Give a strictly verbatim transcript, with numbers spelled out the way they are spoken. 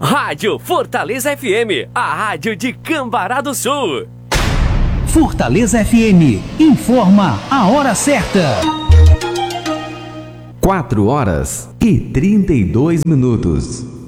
Rádio Fortaleza F M, a rádio de Cambará do Sul. Fortaleza F M, informa a hora certa. quatro horas e trinta e dois minutos.